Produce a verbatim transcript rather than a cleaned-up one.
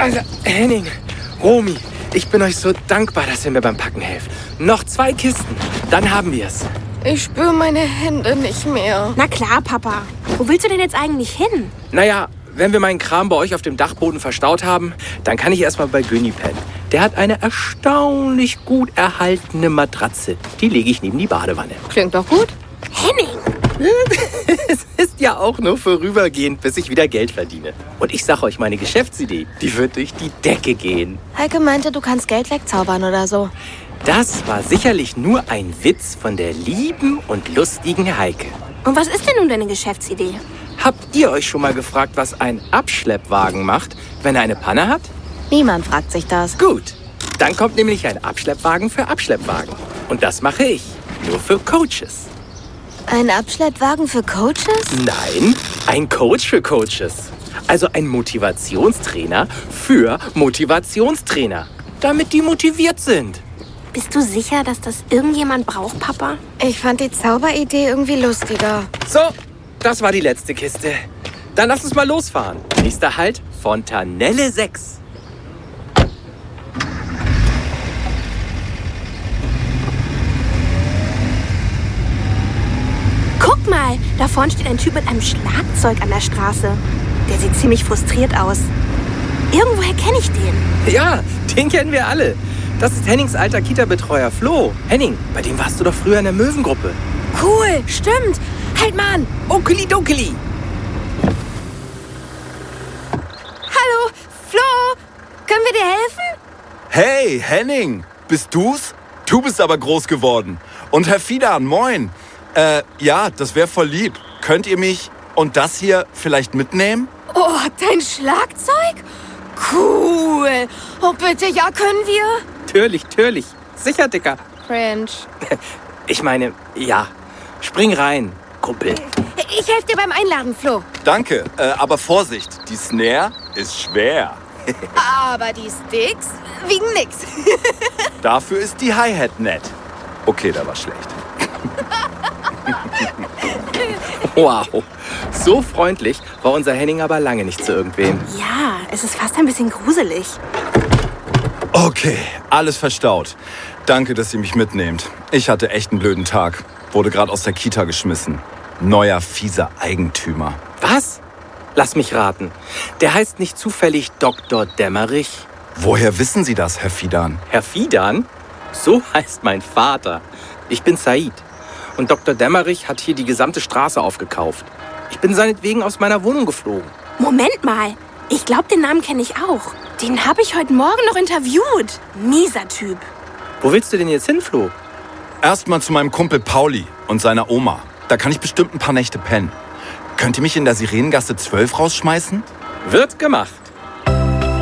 Also, Henning, Romy, ich bin euch so dankbar, dass ihr mir beim Packen helft. Noch zwei Kisten, dann haben wir es. Ich spüre meine Hände nicht mehr. Na klar, Papa. Wo willst du denn jetzt eigentlich hin? Naja, wenn wir meinen Kram bei euch auf dem Dachboden verstaut haben, dann kann ich erstmal bei Günni pennen. Der hat eine erstaunlich gut erhaltene Matratze. Die lege ich neben die Badewanne. Klingt doch gut. Henning! Es ist ja auch nur vorübergehend, bis ich wieder Geld verdiene. Und ich sage euch, meine Geschäftsidee, die wird durch die Decke gehen. Heike meinte, du kannst Geld wegzaubern oder so. Das war sicherlich nur ein Witz von der lieben und lustigen Heike. Und was ist denn nun deine Geschäftsidee? Habt ihr euch schon mal gefragt, was ein Abschleppwagen macht, wenn er eine Panne hat? Niemand fragt sich das. Gut, dann kommt nämlich ein Abschleppwagen für Abschleppwagen. Und das mache ich, nur für Coaches. Ein Abschleppwagen für Coaches? Nein, ein Coach für Coaches. Also ein Motivationstrainer für Motivationstrainer, damit die motiviert sind. Bist du sicher, dass das irgendjemand braucht, Papa? Ich fand die Zauberidee irgendwie lustiger. So, das war die letzte Kiste. Dann lass uns mal losfahren. Nächster Halt, Fontanelle sechs. Guck mal, da vorne steht ein Typ mit einem Schlagzeug an der Straße. Der sieht ziemlich frustriert aus. Irgendwoher kenne ich den. Ja, den kennen wir alle. Das ist Hennings alter Kita-Betreuer Flo. Henning, bei dem warst du doch früher in der Möwengruppe. Cool, stimmt. Halt mal an. Okeli dokeli. Hallo, Flo. Können wir dir helfen? Hey, Henning, bist du's? Du bist aber groß geworden. Und Herr Fidan, moin. Äh, ja, das wäre voll lieb. Könnt ihr mich und das hier vielleicht mitnehmen? Oh, dein Schlagzeug? Cool. Oh, bitte, ja, können wir? Natürlich, natürlich. Sicher, Dicker. Cringe. Ich meine, ja. Spring rein, Kumpel. Ich helfe dir beim Einladen, Flo. Danke, äh, aber Vorsicht, die Snare ist schwer. Aber die Sticks wiegen nix. Dafür ist die Hi-Hat nett. Okay, da war schlecht. Wow, so freundlich war unser Henning aber lange nicht zu irgendwem. Ja, es ist fast ein bisschen gruselig. Okay, alles verstaut. Danke, dass ihr mich mitnehmt. Ich hatte echt einen blöden Tag. Wurde gerade aus der Kita geschmissen. Neuer, fieser Eigentümer. Was? Lass mich raten. Der heißt nicht zufällig Doktor Dämmerich? Woher wissen Sie das, Herr Fidan? Herr Fidan? So heißt mein Vater. Ich bin Said. Und Doktor Dämmerich hat hier die gesamte Straße aufgekauft. Ich bin seinetwegen aus meiner Wohnung geflogen. Moment mal. Ich glaube, den Namen kenne ich auch. Den habe ich heute Morgen noch interviewt. Mieser Typ. Wo willst du denn jetzt hin, Flo? Erstmal zu meinem Kumpel Pauli und seiner Oma. Da kann ich bestimmt ein paar Nächte pennen. Könnt ihr mich in der Sirenengasse zwölf rausschmeißen? Wird gemacht.